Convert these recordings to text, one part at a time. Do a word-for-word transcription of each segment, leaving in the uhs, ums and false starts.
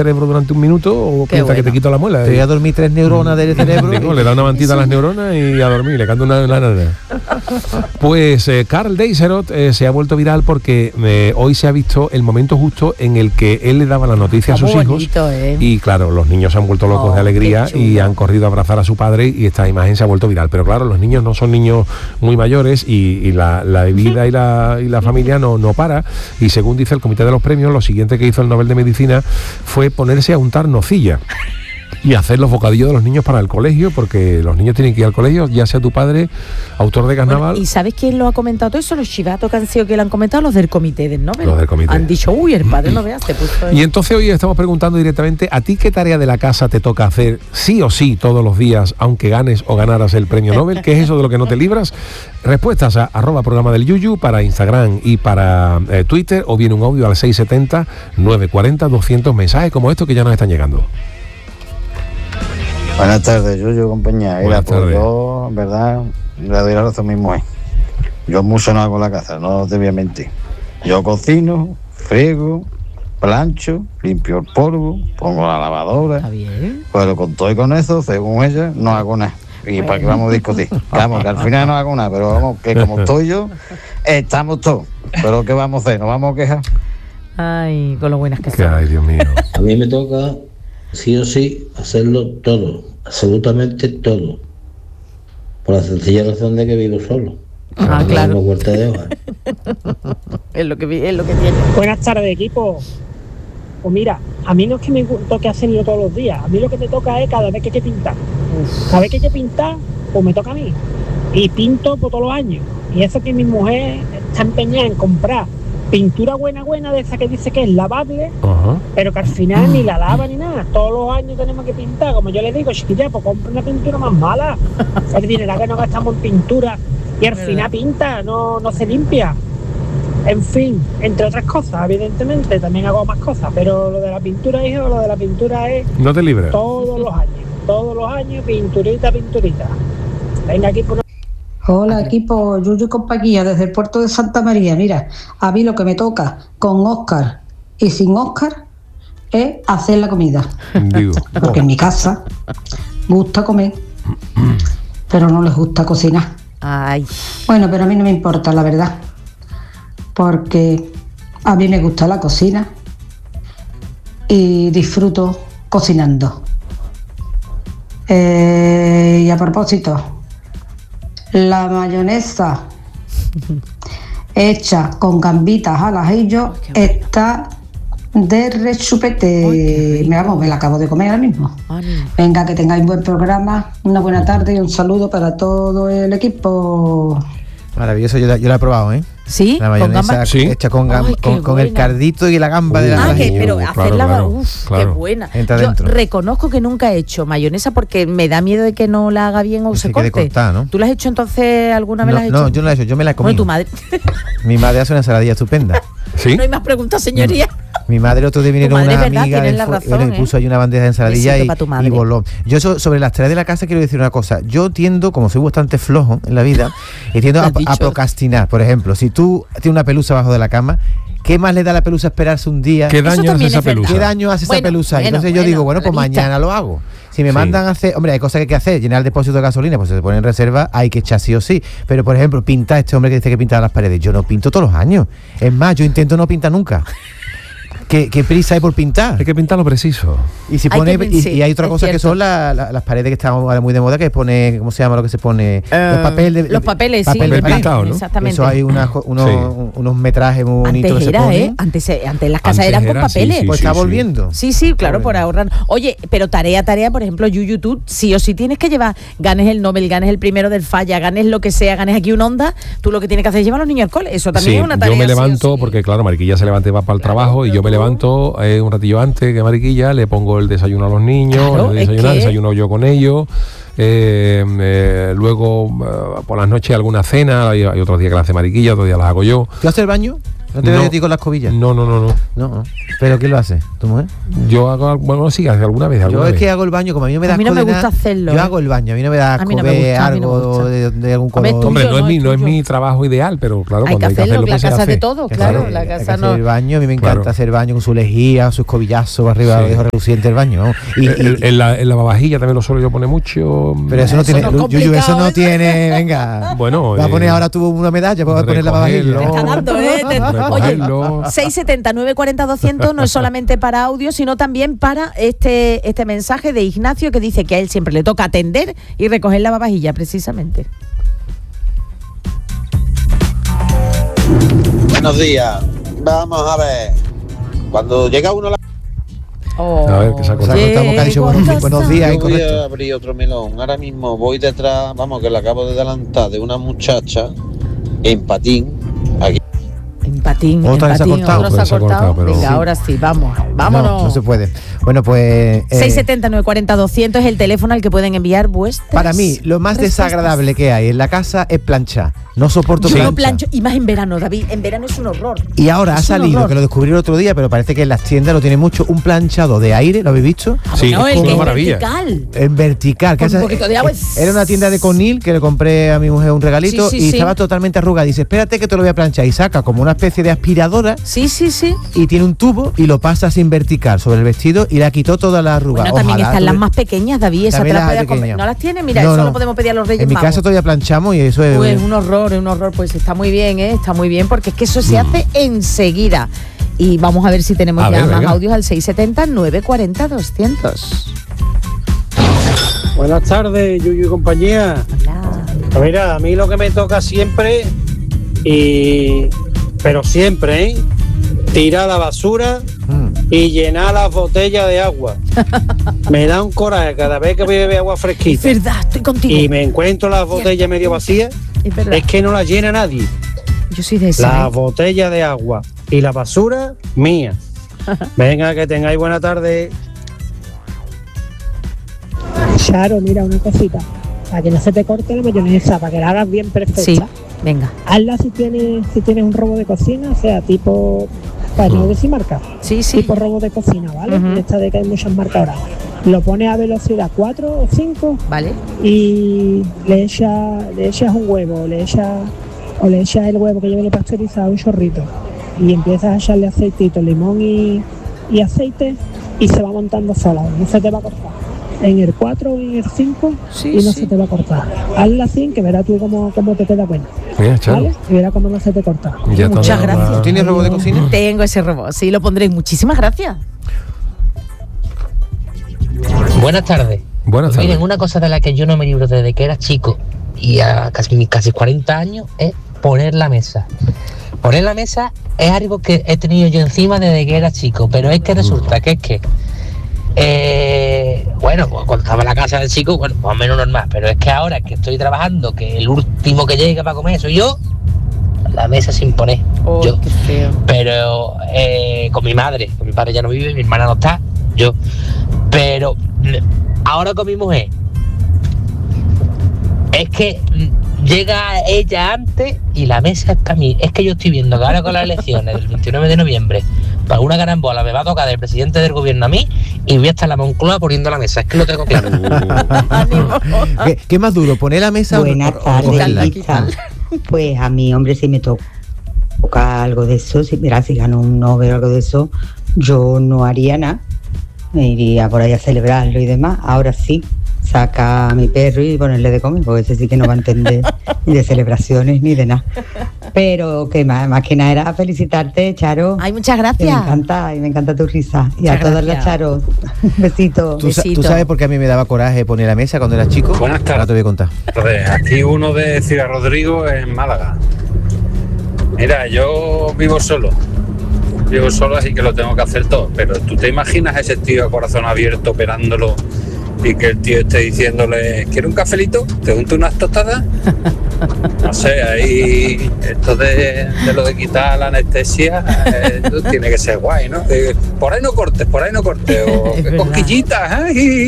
cerebro durante un minuto o Qué piensa bueno. que te quito la muela. Te voy a dormir tres neuronas del cerebro. Digo, le da una mantita a las neuronas y a dormir, le canta una nana. Pues eh, Karl Deiserot eh, se ha vuelto viral porque eh, hoy se ha visto el momento justo en el que él le daba la noticia a sus Muy hijos. bonito, ¿eh? Y claro, los niños se han vuelto locos Oh, de alegría qué chulo. y han corrido a abrazar a su padre y esta imagen se ha vuelto viral. Pero claro, los niños no son niños muy mayores y, y la, la vida y la, y la familia no, no para. Y según dice el Comité de los Premios, lo siguiente que hizo el Nobel de Medicina fue ponerse a untar nocilla y hacer los bocadillos de los niños para el colegio, porque los niños tienen que ir al colegio, ya sea tu padre, autor de carnaval. Bueno, ¿y sabes quién lo ha comentado todo eso? Los chivatos que han sido que lo han comentado, los del comité del Nobel. Los del comité. Han dicho, uy, el padre no veas, se puso ahí. Y entonces hoy estamos preguntando directamente, ¿a ti qué tarea de la casa te toca hacer sí o sí todos los días, aunque ganes o ganaras el premio Nobel? ¿Qué es eso de lo que no te libras? Respuestas a arroba programa del Yuyu para Instagram y para eh, Twitter, o bien un audio al seis setenta, nueve cuarenta, doscientos, mensajes como estos que ya nos están llegando. Buenas tardes, Yuyu, compañía. Mira, Buenas pues tardes. yo, en verdad, le doy la razón a mi mujer. Yo mucho no hago en la casa, no te voy a mentir. Yo cocino, friego, plancho, limpio el polvo, pongo la lavadora. Está bien. Pero con todo y con eso, según ella, no hago nada. ¿Y para qué vamos a discutir? Vamos, que al final no hago nada, pero vamos, que como estoy yo, estamos todos. Pero ¿qué vamos a hacer? ¿Nos vamos a quejar? Ay, con lo buenas que Que, son. ay, Dios mío. A mí me toca, sí o sí, hacerlo todo, absolutamente todo. Por la sencilla razón de que vivo solo. Ah, En claro. una huerta de hojas. Es lo que vi- es lo que tiene. Buenas tardes, equipo. Pues mira, a mí no es que me toque hacerlo todos los días, a mí lo que me toca es cada vez que hay que pintar. Cada vez que hay que pintar, pues me toca a mí. Y pinto por todos los años. Y eso que mi mujer está empeñada en comprar pintura buena, buena, de esa que dice que es lavable, Ajá. pero que al final ni la lava ni nada. Todos los años tenemos que pintar. Como yo le digo, chiquilla, pues compra una pintura más mala. El dinero que no gastamos en pintura y al final pinta, no, no se limpia. En fin, entre otras cosas, evidentemente, también hago más cosas, pero lo de la pintura, hijo, lo de la pintura es No te libras. todos los años, todos los años, pinturita, pinturita. Venga, aquí por Hola equipo, Yuyu con Paquilla desde el puerto de Santa María. Mira, a mí lo que me toca con Óscar y sin Óscar es hacer la comida. Digo. Porque en mi casa gusta comer, pero no les gusta cocinar. Ay, Bueno, pero a mí no me importa, la verdad. Porque a mí me gusta la cocina y disfruto cocinando. Eh, y a propósito, la mayonesa hecha con gambitas al ajillo está de rechupete. Me, vamos, me la acabo de comer ahora mismo. ánimo. Venga, que tengáis buen programa, una buena tarde y un saludo para todo el equipo. Maravilloso, yo la, yo la he probado, ¿eh? ¿Sí? La ¿Con mayonesa gambas? Sí. hecha con, gam- Ay, qué con, con el buena. cardito y la gamba de la Ah, del que, ajillo. pero Uh, hacerla, claro, claro, uff, claro. qué buena. Entra Yo dentro. reconozco que nunca he hecho mayonesa porque me da miedo de que no la haga bien o Que se, se quede corte. cortada, ¿no? ¿Tú la has hecho entonces alguna vez? No, la has hecho? no, yo no la he hecho, yo me la he Bueno, comido. tu madre. Mi madre hace una ensaladilla estupenda. ¿Sí? No hay más preguntas, señoría. Mi madre otro día vinieron madre una es verdad, amiga tienes y la fue- razón, bueno, y ¿eh? puso ahí una bandeja de ensaladilla Besito y, pa' tu y madre. voló. Yo so- sobre las tareas de la casa quiero decir una cosa. Yo tiendo, como soy bastante flojo en la vida, y tiendo Lo a, has dicho. a procrastinar. Por ejemplo, si tú tienes una pelusa abajo de la cama, ¿qué más le da a la pelusa esperarse un día? ¿Qué Eso daño hace también esa es verdad. pelusa? ¿Qué daño hace Bueno, esa pelusa? bueno, Entonces yo bueno, digo, bueno, pues la lista. mañana lo hago. Si me Sí. mandan a hacer, hombre, hay cosas que hay que hacer, llenar el depósito de gasolina, pues si se pone en reserva, hay que echar sí o sí. Pero, por ejemplo, pintar, este hombre que dice que pinta las paredes, yo no pinto todos los años. Es más, yo intento no pintar nunca. ¿Qué, qué prisa hay por pintar? Hay que pintarlo preciso. Y si Hay pone que- y, sí, y hay otra es cosa que cierto. son la- la- las paredes que están ahora muy de moda, que pone, ¿cómo se llama lo que se pone? los papeles. de- Los papeles, papel sí. de Papel pared. pintado, ¿no? Exactamente. Eso hay una jo- unos, Sí. unos metrajes muy bonitos Antes que se era, ponen. ¿eh? Antes, eh, antes las casas Antes eran con era, sí, papeles. sí, Pues sí, está sí. volviendo. Sí, sí, claro, Está por volviendo. ahorrar. Oye, pero tarea, tarea, por ejemplo, Yuyu, tú sí o sí tienes que llevar, ganes el Nobel, ganes el primero del Falla, ganes lo que sea, ganes aquí un Onda, tú lo que tienes que hacer es llevar a los niños al cole. Eso también Sí, es una tarea. yo me sí o levanto, sí. porque claro, Mariquilla se levanta y va para el Claro, trabajo, y pero yo me tú- levanto eh, un ratillo antes que Mariquilla, le pongo el desayuno a los niños, Claro, le es desayunar, que- desayuno yo con ellos, eh, eh, luego eh, por las noches alguna cena, hay, hay otros días que la hace Mariquilla, otros días las hago yo. ¿Tú haces el baño? ¿No te veo yo a ti con las escobilla? No, no, no, no. No. ¿Pero quién lo hace? ¿Tu mujer? Yo hago, bueno, sí, alguna vez. Alguna Yo es vez. que hago el baño, como a mí no me da A mí no asco me de gusta nada, hacerlo, Yo ¿eh? hago el baño, a mí no me da A mí asco no me ver gusta, a mí no me algo gusta. de, de algún Hombre, color. tú- Hombre, no, no, es mi, es no es tuyo. mi trabajo ideal, pero claro, Hay cuando que hay que hacerlo, hacerlo, que la pues se casa hace. de todo, Que claro. hacer- La hay que casa hacer no. el baño, a mí me encanta Claro. hacer baño con su lejía, su escobillazo arriba, Sí. lo dejo reluciente el baño. ¿no? Y, En, y- en la, en la lavavajilla también lo suelo yo poner mucho. pero eso no Eso tiene, no es Yuyu, eso complicado, no ¿eh? tiene, venga. Bueno, Va a poner eh, ahora tú una medalla para poner la recogerlo. lavavajilla. Te está dando, ¿eh? Te- Recogerlo. Oye, seiscientos setenta, novecientos cuarenta, doscientos no es solamente para audio, sino también para este, este mensaje de Ignacio que dice que a él siempre le toca atender y recoger la lavavajilla, precisamente. Buenos días. Vamos a ver. Cuando llega uno a la... Oh, A ver, que se ha cortado. Se ha cortado porque ha dicho buenos, Llegó a buenos casa. días, Yo voy incorrecto. a abrir otro melón. Ahora mismo voy detrás, vamos, que le acabo de adelantar de una muchacha en patín. Aquí. En patín, Otra en vez se ha patín, cortado. otro se ha Otra vez se ha cortado. cortado, pero- Venga, Sí. ahora sí, vamos, vámonos. No, no se puede. Bueno, pues... eh, seiscientos setenta, novecientos cuarenta, doscientos es el teléfono al que pueden enviar vuestras para mí, lo más respuestas. desagradable que hay en la casa es planchar. No soporto Yo plancha. no plancho, y más en verano, David, en verano es un horror. Y ahora ha Es un salido, horror. que lo descubrí el otro día, pero parece que en las tiendas lo tiene mucho, un planchado de aire, ¿lo habéis visto? Sí, No, es el una que es maravilla. vertical. En vertical. que Con un esa- poquito de agua. Era una tienda de Conil que le compré a mi mujer un regalito Sí, sí, y sí. estaba totalmente arrugada. Dice, espérate que te lo voy a planchar. Y saca como una especie de aspiradora Sí, sí, sí. y tiene un tubo y lo pasa sin vertical sobre el vestido y le ha quitado toda la arruga. Bueno, también Ojalá están las tuve- más pequeñas, David, esas te También las las hay puedes comer. pequeñas. ¿No las tienes? Mira, No, eso no. lo podemos pedir a los Reyes En mi Magos. casa todavía planchamos y eso es... Pues un horror, es un horror, pues está muy bien, ¿eh? Está muy bien, porque es que eso se hace enseguida. Y vamos a ver si tenemos A ya ver, más venga. audios al seiscientos setenta, novecientos cuarenta, doscientos. Buenas tardes, Yuyu y compañía. Hola. Pues mira, a mí lo que me toca siempre, y pero siempre, ¿eh? Tirar la basura Mm. y llenar las botellas de agua. Me da un coraje cada vez que bebe agua Es fresquita verdad, estoy contigo. y me encuentro las botellas medio vacías, Es verdad. es que no las llena nadie. Yo soy de esa. La ¿eh? botella de agua y la basura, mía. Venga, que tengáis buena tarde. Charo, mira una cosita. Para que no se te corte la mayonesa, para que la hagas bien perfecta. Sí, venga. Hazla si tienes, si tienes un robo de cocina, o sea, tipo, para no decir marca, Sí, sí. tipo robo de cocina, ¿vale? Ujú. Esta de que hay muchas marcas ahora. Lo pones a velocidad cuatro o cinco Vale. y le echas, le echas un huevo, le echas, o le echas el huevo que ya viene pasteurizado, un chorrito, y empiezas a echarle aceitito, limón y, y aceite, y se va montando sola, no se te va a cortar. En el cuatro o en el cinco Sí, y no sí. se te va a cortar. Hazla así, que verás tú cómo, cómo te queda bueno. Mira, Charo. ¿Vale? Y verás cómo no se te corta. Ya está Muchas nada gracias. más. ¿Tú tienes robot de cocina? Tengo ese robot, sí, lo pondré. Muchísimas gracias. Buenas tardes. Buenas Pues tardes. miren, una cosa de la que yo no me libro desde que era chico y a casi mis casi cuarenta años es poner la mesa. Poner la mesa es algo que he tenido yo encima desde que era chico, pero es que resulta que es que, eh, bueno, pues cuando estaba en la casa del chico, bueno, más o menos normal, pero es que ahora que estoy trabajando, que el último que llega para comer soy yo, la mesa sin poner. Oh, yo. qué feo. Pero eh, con mi madre, con mi padre ya no vive, mi hermana no está, yo. Pero mm, ahora con mi mujer, es que mm, llega ella antes y la mesa es para mí. Es que yo estoy viendo que ahora con las elecciones del veintinueve de noviembre, para una carambola me va a tocar del presidente del gobierno a mí y voy a estar en la Moncloa poniendo la mesa. Es que lo tengo claro. ¿Qué, qué más duro, poner la mesa o- Buenas o, o tardes, cogerla? Lisa. Pues a mí, hombre, si me toca algo de eso, si, mira, si gano un Nobel o algo de eso, yo no haría nada. Me iría por ahí a celebrarlo y demás. Ahora sí, saca a mi perro y ponerle de comer, porque ese sí que no va a entender ni de celebraciones ni de nada. Pero que más, más que nada era felicitarte, Charo. Ay, muchas Que gracias. me encanta, y me encanta tu risa. Y Muchas a todas gracias. las Charos, un besito. ¿Tú, sa- Besito. tú sabes por qué a mí me daba coraje poner la mesa cuando era chico? Buenas tardes. Ahora te voy a contar. Entonces, aquí uno de Ciudad Rodrigo en Málaga. Mira, yo vivo solo. Vivo solo, así que lo tengo que hacer todo. Pero ¿tú te imaginas ese tío a corazón abierto operándolo y que el tío esté diciéndole, ¿quiere un cafelito? ¿Te unto unas tostadas? No sé, ahí esto de, de lo de quitar la anestesia eh, tiene que ser guay, ¿no? Eh, por ahí no cortes, por ahí no cortes. O Es qué verdad. cosquillitas, ¿eh?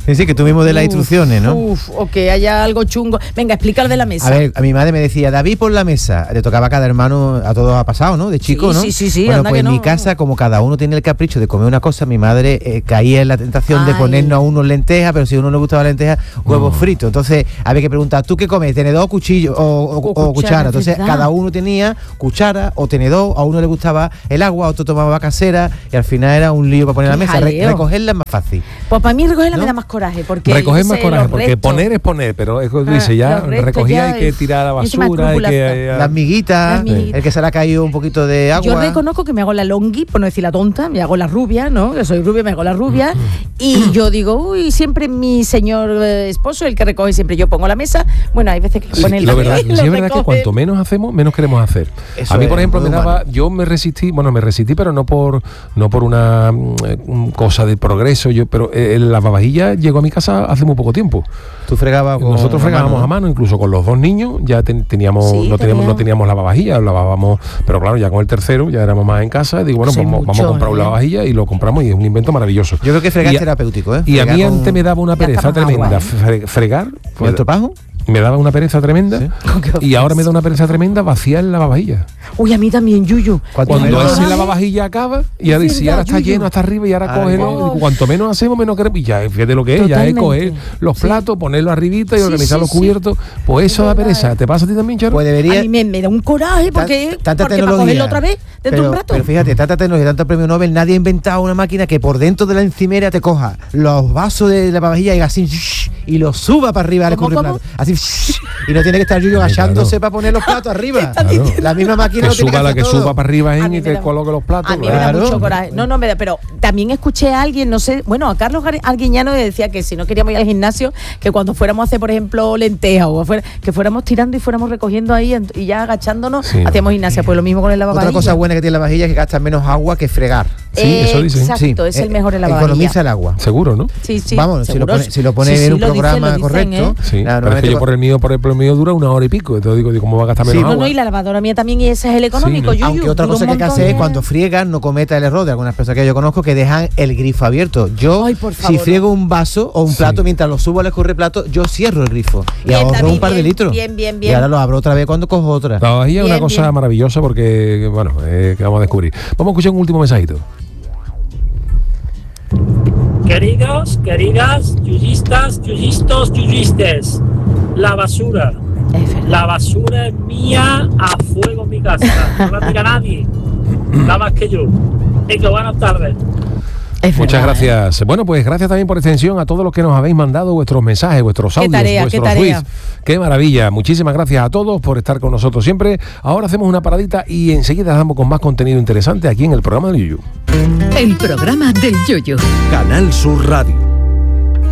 Sí, sí, que tú mismo de las Uf, instrucciones, ¿no? Uf, o que haya algo chungo. Venga, explicar de la mesa. A ver, a mi madre me decía, David por la mesa. Le tocaba a cada hermano, a todos ha pasado, ¿no? De chico, Sí, ¿no? sí, sí, sí, Bueno, anda pues que en mi no. casa, como cada uno tiene el capricho de comer una cosa, mi madre eh, caía en la tentación de Ay. ponernos a uno lentejas, pero si a uno no le gustaba lentejas, huevos fritos. Entonces, había que preguntar, ¿tú qué comes? ¿Tenedor, cuchillo o, o- O o cuchara, cuchara? Entonces, ¿verdad? cada uno tenía cuchara o tenedor, a uno le gustaba el agua, a otro tomaba casera, y al final era un lío para poner a la Qué mesa. Re- jaleo. recogerla es más fácil. Pues para mí recogerla ¿No? me da más coraje. Porque Recoger yo más sé, coraje, los porque restos- poner es poner, pero es como Ah, dice, ya los restos recogía ya hay que es- tirar a la yo soy más basura, hay que... escrupulasta. Las miguitas, Las miguitas. el que se le ha caído un poquito de agua. Yo reconozco que me hago la longui, por no decir la tonta, me hago la rubia, ¿no? Que soy rubia, me hago la rubia. Y yo digo, uy, siempre mi señor eh, esposo, el que recoge siempre, yo pongo la mesa. Bueno, hay veces que Sí, pone el lo verdad, y sí lo es verdad que recoge. cuanto menos hacemos, menos queremos hacer. Eso a mí, por es, ejemplo, muy me daba, humano. yo me resistí, bueno, me resistí, pero no por no por una mm, cosa de progreso, yo, pero eh, la lavavajilla llegó a mi casa hace muy poco tiempo. Tú fregabas con Nosotros a fregábamos mano, a mano, incluso con los dos niños, ya ten- teníamos, Sí, no teníamos, tenía. no teníamos lavavajilla, lavábamos, pero claro, ya con el tercero ya éramos más en casa, y digo, bueno, Eso es vamos, vamos a mucho, comprar un ¿eh? lavavajilla y lo compramos y es un invento maravilloso. Yo creo que fregar Y es a- terapéutico, ¿eh? Y a Fregar mí con- antes me daba una Gasta pereza más agua, tremenda. ¿eh? Fre- Fregar. ¿Con el tropajo? Me daba una pereza tremenda. Y ahora me da una pereza tremenda vaciar el lavavajillas. Uy, a mí también, Yuyu. Cuanto Cuando menos- ese lavavajilla acaba y ahora dice, verdad, ahora está Yuyu. lleno hasta arriba y ahora Ay, cógelo. oh. Digo, cuanto menos hacemos, menos queremos. Y ya, fíjate lo que es, ya es Totalmente. coger los platos, ponerlos arribita y Sí, organizar sí, los sí. cubiertos. Pues eso da pereza. ¿Te pasa a ti también, Charo? Pues debería... A mí me, me da un coraje porque, Tan- tanta porque para tecnología. cogerlo otra vez dentro pero, de un rato. pero fíjate, tanta tecnología, tanto premio Nobel, nadie ha inventado una máquina que por dentro de la encimera te coja los vasos de la lavavajilla y haga así y los suba para arriba al ¿Cómo, escurriplato. cómo? Así y no tiene que estar Yuyo agachándose para poner los platos arriba. Claro. La misma máquina Que lo tiene suba la hacer que todo. suba para arriba A en mí y me te da- coloque los platos. A mí me da Claro. mucho coraje. No, no me da, pero también escuché a alguien, no sé, bueno, a Carlos Gar- Arguiñano le decía que si no queríamos ir al gimnasio, que cuando fuéramos a hacer, por ejemplo, lentejas o fuera, que fuéramos tirando y fuéramos recogiendo ahí en- y ya agachándonos, Sí. hacíamos gimnasia. Pues lo mismo con el lavavajillas. Otra cosa buena que tiene la vajilla es que gasta menos agua que fregar. Sí, eso dicen. Exacto, es el eh, mejor el lavavajillas. Economiza el agua. Seguro, ¿no? Sí, sí. Vamos, si lo seguro. pone, si lo pone Sí, sí, en un lo dicen, programa lo dicen, correcto. ¿eh? Sí, nada, pero es que yo normalmente- por el mío, por ejemplo, el mío dura una hora y pico. Entonces digo, digo, ¿cómo va a gastar Sí, menos No, agua? no, y la lavadora mía también, y ese es el económico. Sí, Yuyu, Aunque otra dura cosa un que hay que montón hacer es de- cuando friegan, no cometa el error de algunas personas que yo conozco que dejan el grifo abierto. Yo, Ay, por si favor, friego un vaso o un Sí. plato mientras lo subo al escurreplato, yo cierro el grifo y Bien, ahorro David, un par de bien, litros. bien, bien, Y bien. ahora lo abro otra vez cuando cojo otra. La vajilla es una Bien, cosa bien. maravillosa porque, bueno, eh, que vamos a descubrir. Vamos a escuchar un último mensajito. Queridos, queridas, yuyistas, yuyistos, yuyistes, la basura. Es verdad. La basura es mía a fuego en mi casa. No la tira nadie. Nada más que yo. Venga, buenas tardes. Es Muchas verdad, ¿eh? gracias. Bueno, pues gracias también por extensión a todos los que nos habéis mandado vuestros mensajes, vuestros Qué audios, tarea, qué vuestros tarea. tweets. Qué maravilla. Muchísimas gracias a todos por estar con nosotros siempre. Ahora hacemos una paradita y enseguida damos con más contenido interesante aquí en el programa del Yuyu. El programa del Yoyo. Canal Sur Radio.